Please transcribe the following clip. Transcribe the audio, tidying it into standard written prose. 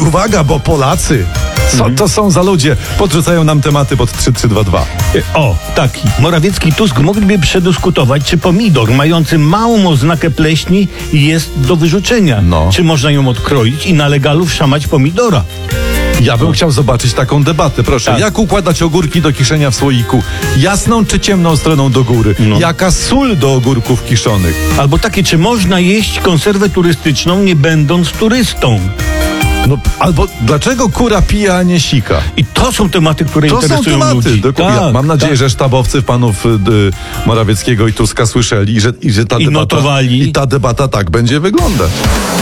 uwaga, bo Polacy, co to są za ludzie? Podrzucają nam tematy pod 3322. O, taki. Morawiecki i Tusk mogliby przedyskutować, czy pomidor mający małą oznakę pleśni jest do wyrzucenia. No. Czy można ją odkroić i na legalu wszamać pomidora. Ja bym chciał zobaczyć taką debatę, proszę. Tak. Jak układać ogórki do kiszenia w słoiku? Jasną czy ciemną stroną do góry? No. Jaka sól do ogórków kiszonych? Albo takie, czy można jeść konserwę turystyczną, nie będąc turystą. No, albo dlaczego kura pije, a nie sika? I to są tematy, które To są interesują tematy. ludzi. Dokładnie. Tak, Mam nadzieję, tak. że sztabowcy panów Morawieckiego i Tuska słyszeli i że ta I debata, notowali. i ta debata tak będzie wyglądać.